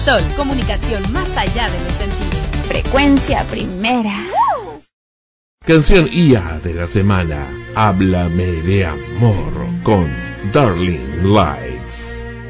Sol, comunicación más allá de los sentidos. Frecuencia primera. Canción IA de la semana. Háblame de amor con Darling Live.